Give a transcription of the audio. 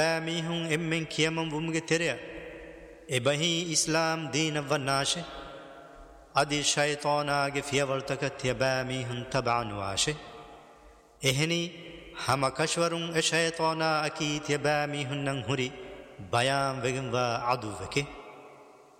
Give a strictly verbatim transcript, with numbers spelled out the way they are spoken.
ميهم إمن كيمن بمجتريا إبهي إسلام دين وناشة أدي شيطان آگه فيورتك تيباميهم تبعا واشة إهني هم كشورون شيطان أكي تيباميهم ننهري بيان وگن و عدو وكي